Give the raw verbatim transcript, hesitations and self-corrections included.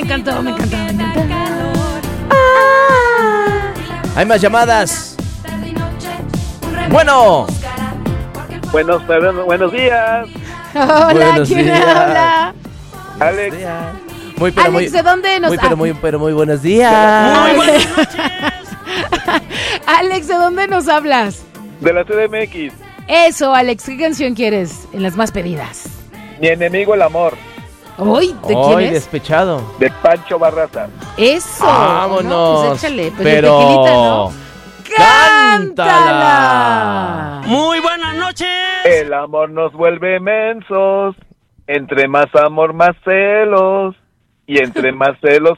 encantó, me encantó, me encantó. Hay más llamadas. Bueno. Buenos, buenos días. Hola, Buenos ¿quién días. habla? Alex. Muy, pero Alex, muy, ¿de dónde nos muy, pero hablas? muy, pero muy buenos días. Muy buenas noches. Alex, ¿de dónde nos hablas? De la C D M X. Eso, Alex, ¿qué canción quieres en las más pedidas? Mi enemigo el amor. Uy, ¿de Hoy quién es? despechado. De Pancho Barraza. Eso. Vámonos. ¿no? Pues échale, pues pero... el tequilita, ¿no? ¡Cántala! Muy buenas noches. El amor nos vuelve mensos. Entre más amor, más celos. Y entre más celos,